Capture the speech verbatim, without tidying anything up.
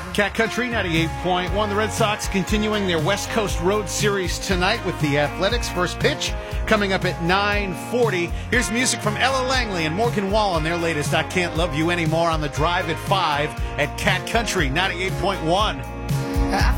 Cat Country ninety-eight point one. The Red Sox continuing their West Coast Road Series tonight with the Athletics. First pitch coming up at nine forty. Here's music from Ella Langley and Morgan Wallen, their latest I Can't Love You Anymore on the Drive at five at Cat Country ninety-eight point one.